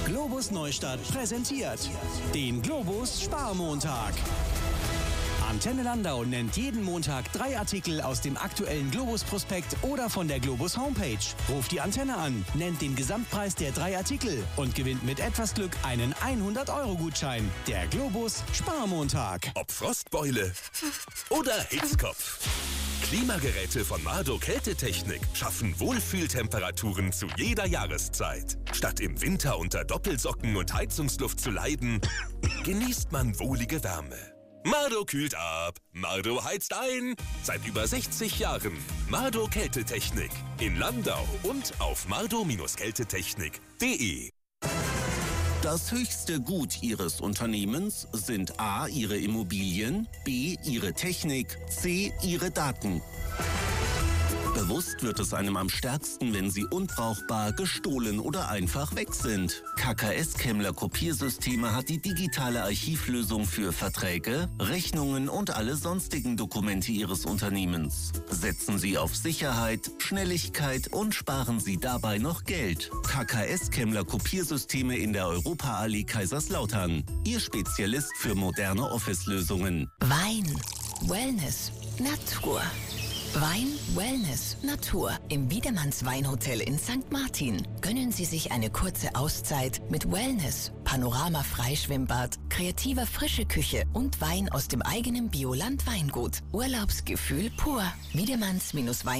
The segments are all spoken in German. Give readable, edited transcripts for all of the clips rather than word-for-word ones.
Globus Neustadt präsentiert den Globus Sparmontag. Antenne Landau nennt jeden Montag 3 Artikel aus dem aktuellen Globus-Prospekt oder von der Globus Homepage. Ruft die Antenne an, nennt den Gesamtpreis der 3 Artikel und gewinnt mit etwas Glück einen 100-Euro-Gutschein. Der Globus Sparmontag. Ob Frostbeule oder Hitzkopf. Klimageräte von Mardo Kältetechnik schaffen Wohlfühltemperaturen zu jeder Jahreszeit. Statt im Winter unter Doppelsocken und Heizungsluft zu leiden, genießt man wohlige Wärme. Mardo kühlt ab, Mardo heizt ein. Seit über 60 Jahren. Mardo Kältetechnik. In Landau und auf mardo-kältetechnik.de. Das höchste Gut Ihres Unternehmens sind A. Ihre Immobilien, B. Ihre Technik, C. Ihre Daten. Bewusst wird es einem am stärksten, wenn sie unbrauchbar, gestohlen oder einfach weg sind. KKS Kemmler Kopiersysteme hat die digitale Archivlösung für Verträge, Rechnungen und alle sonstigen Dokumente Ihres Unternehmens. Setzen Sie auf Sicherheit, Schnelligkeit und sparen Sie dabei noch Geld. KKS Kemmler Kopiersysteme in der Europaallee Kaiserslautern. Ihr Spezialist für moderne Office-Lösungen. Wein, Wellness, Natur. Wein, Wellness, Natur. Im Wiedemanns Weinhotel in St. Martin gönnen Sie sich eine kurze Auszeit mit Wellness, Panorama-Freischwimmbad, kreativer frische Küche und Wein aus dem eigenen Bioland Weingut. Urlaubsgefühl pur.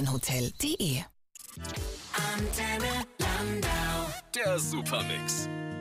Wiedemanns-Weinhotel.de. Antenne Landau. Der Supermix.